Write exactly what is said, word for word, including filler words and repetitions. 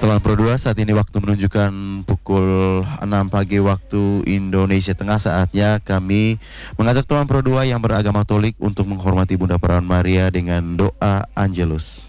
Teman Pro dua, saat ini waktu menunjukkan pukul enam pagi waktu Indonesia Tengah. Saatnya kami mengajak teman Pro dua yang beragama Katolik untuk menghormati Bunda Perawan Maria dengan doa Angelus.